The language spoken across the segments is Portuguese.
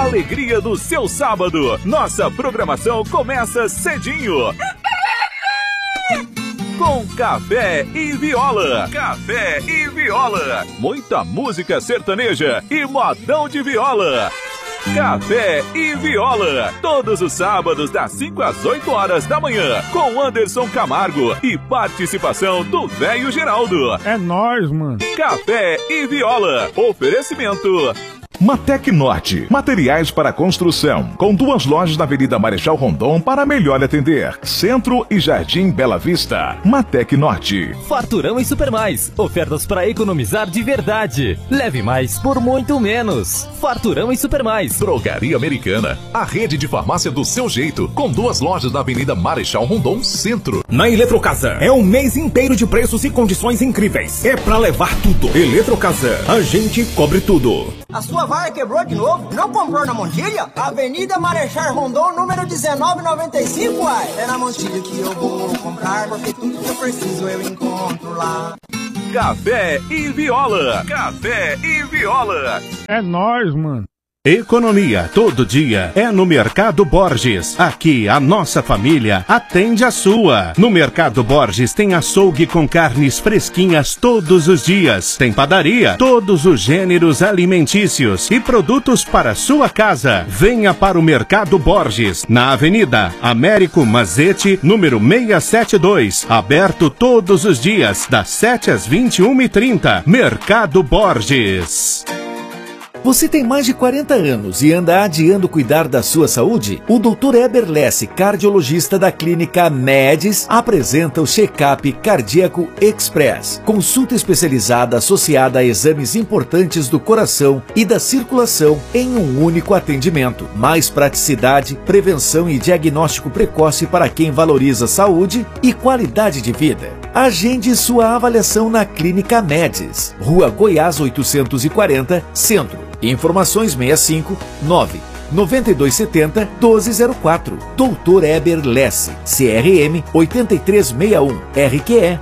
alegria do seu sábado. Nossa programação começa cedinho. Com Café e Viola. Café e Viola. Muita música sertaneja e modão de viola. Café e Viola. Todos os sábados das 5 às 8 horas da manhã. Com Anderson Camargo e participação do Velho Geraldo. É nóis, mano. Café e Viola. Oferecimento Matec Norte, materiais para construção, com 2 lojas na Avenida Marechal Rondon para melhor atender. Centro e Jardim Bela Vista. Matec Norte. Farturão e Supermais, ofertas para economizar de verdade. Leve mais por muito menos. Farturão e Supermais. Drogaria Americana, a rede de farmácia do seu jeito, com 2 lojas na Avenida Marechal Rondon, Centro. Na Eletrocasa, é um mês inteiro de preços e condições incríveis. É pra levar tudo. Eletrocasa, a gente cobre tudo. A sua vaga quebrou de novo? Não comprou na Montilha? Avenida Marechal Rondon, número 1995, uai. É na Montilha que eu vou comprar, porque tudo que eu preciso eu encontro lá. Café e Viola. Café e Viola. É nóis, mano. Economia todo dia é no Mercado Borges. Aqui a nossa família atende a sua. No Mercado Borges tem açougue com carnes fresquinhas todos os dias. Tem padaria, todos os gêneros alimentícios e produtos para sua casa. Venha para o Mercado Borges, na Avenida Américo Mazzetti, número 672. Aberto todos os dias, das 7 às 21h30. Mercado Borges. Você tem mais de 40 anos e anda adiando cuidar da sua saúde? O Dr. Eber Lesse, cardiologista da clínica MEDS, apresenta o Check-up Cardíaco Express. Consulta especializada associada a exames importantes do coração e da circulação em um único atendimento. Mais praticidade, prevenção e diagnóstico precoce para quem valoriza saúde e qualidade de vida. Agende sua avaliação na Clínica MEDS, Rua Goiás 840, Centro. Informações 65 9 9270 1204. Dr. Eber Lesse, CRM 8361, RQE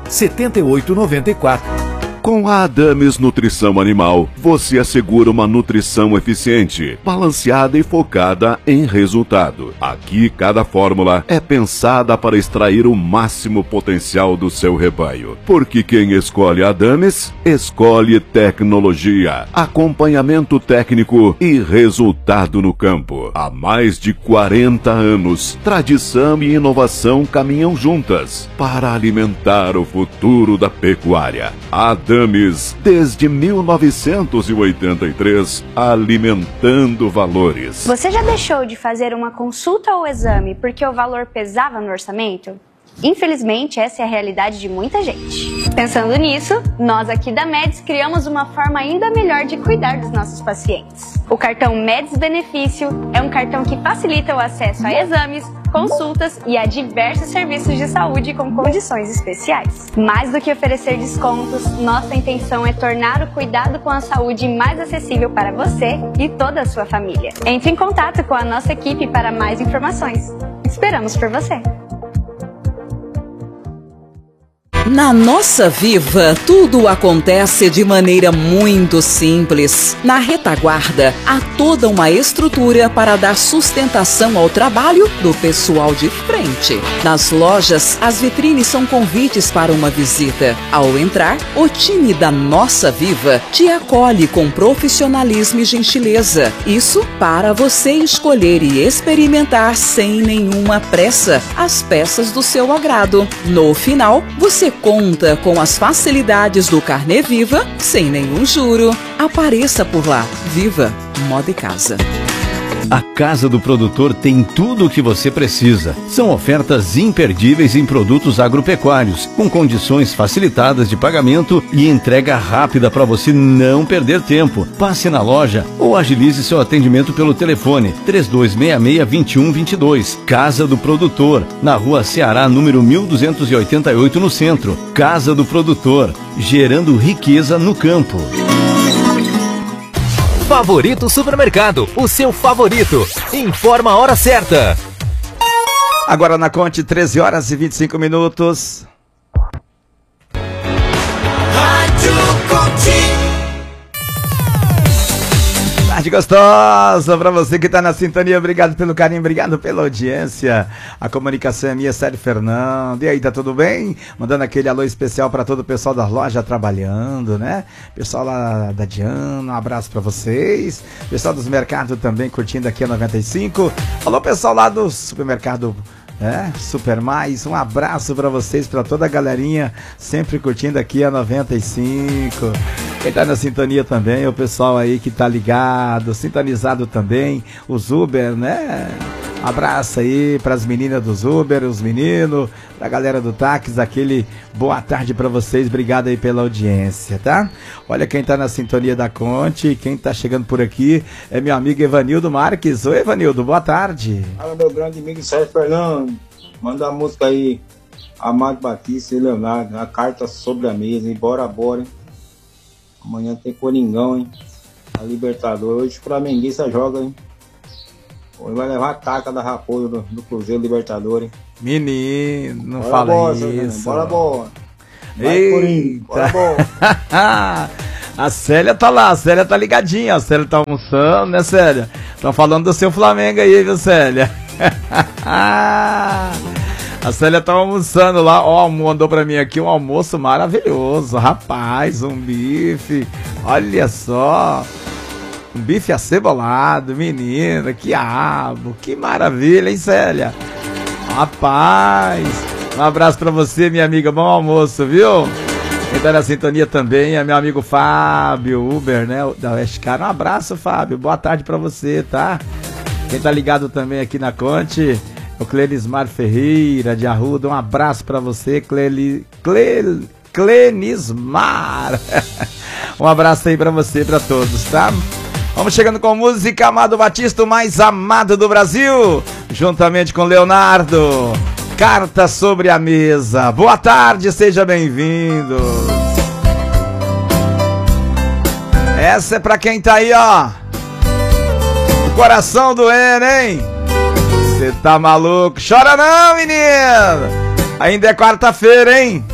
7894. Com a Adames Nutrição Animal, você assegura uma nutrição eficiente, balanceada e focada em resultado. Aqui, cada fórmula é pensada para extrair o máximo potencial do seu rebanho. Porque quem escolhe a Adames, escolhe tecnologia, acompanhamento técnico e resultado no campo. Há mais de 40 anos, tradição e inovação caminham juntas para alimentar o futuro da pecuária. Adames, desde 1983, alimentando valores. Você já deixou de fazer uma consulta ou exame porque o valor pesava no orçamento? Infelizmente, essa é a realidade de muita gente. Pensando nisso, nós aqui da MEDS criamos uma forma ainda melhor de cuidar dos nossos pacientes. O cartão MEDS Benefício é um cartão que facilita o acesso a exames, consultas e a diversos serviços de saúde com condições especiais. Mais do que oferecer descontos, nossa intenção é tornar o cuidado com a saúde mais acessível para você e toda a sua família. Entre em contato com a nossa equipe para mais informações. Esperamos por você! Na Nossa Viva, tudo acontece de maneira muito simples. Na retaguarda, há toda uma estrutura para dar sustentação ao trabalho do pessoal de frente. Nas lojas, as vitrines são convites para uma visita. Ao entrar, o time da Nossa Viva te acolhe com profissionalismo e gentileza. Isso para você escolher e experimentar sem nenhuma pressa as peças do seu agrado. No final, você conta com as facilidades do Carnê Viva sem nenhum juro. Apareça por lá. Viva Moda e Casa. A Casa do Produtor tem tudo o que você precisa. São ofertas imperdíveis em produtos agropecuários, com condições facilitadas de pagamento e entrega rápida para você não perder tempo. Passe na loja ou agilize seu atendimento pelo telefone 3266-2122. Casa do Produtor, na Rua Ceará, número 1288, no centro. Casa do Produtor, gerando riqueza no campo. Favorito Supermercado, o seu favorito. Informa a hora certa. Agora na Conte, 13 horas e 25 minutos. Rádio Conte. tarde gostosa pra você que tá na sintonia. Obrigado pelo carinho, obrigado pela audiência. A comunicação é minha, Sérgio Fernando. E aí, tá tudo bem? Mandando aquele alô especial pra todo o pessoal da loja trabalhando, né? Pessoal lá da Diana, um abraço pra vocês. Pessoal dos mercados também curtindo aqui a 95. Alô, pessoal lá do supermercado Super Mais, um abraço pra vocês, pra toda a galerinha sempre curtindo aqui a 95. Quem tá na sintonia também, o pessoal aí que tá ligado, sintonizado também, os Uber, né? Um abraço aí pras meninas dos Uber, os meninos, pra galera do táxi, aquele boa tarde pra vocês, obrigado aí pela audiência, tá? Olha quem tá na sintonia da Conte, quem tá chegando por aqui é meu amigo Evanildo Marques. Oi, Evanildo, boa tarde. Fala, meu grande amigo Sérgio Fernando, manda a música aí, Amado Batista e Leonardo, a carta sobre a mesa, hein? Bora, hein? Amanhã tem Coringão, hein? A Libertadores, hoje o Flamenguista joga, hein? Hoje vai levar a taca da Raposa do Cruzeiro Libertadores, hein? Menino, não bora fala boa, isso. Bora, boa. Vai, Coringão, bora, boa. A Célia tá lá, a Célia tá ligadinha, a Célia tá almoçando, né, Célia? Estão falando do seu Flamengo aí, viu, Célia? A Célia tá almoçando lá, ó, mandou pra mim aqui um almoço maravilhoso, rapaz, um bife, olha só, um bife acebolado, menina, que abo, que maravilha, hein, Célia? Rapaz, um abraço pra você, minha amiga, bom almoço, viu? Quem tá na sintonia também é meu amigo Fábio Uber, né, da West Car. Um abraço, Fábio, boa tarde pra você, tá? Quem tá ligado também aqui na Conte é o Clenismar Ferreira de Arruda. Um abraço pra você, Clenismar. Um abraço aí pra você e pra todos, tá? Vamos chegando com música. Amado Batista, o mais amado do Brasil, juntamente com Leonardo. Carta sobre a mesa. Boa tarde, seja bem-vindo. Essa é pra quem tá aí, ó, o coração doendo, hein? Você tá maluco? Chora não, menino! Ainda é quarta-feira, hein?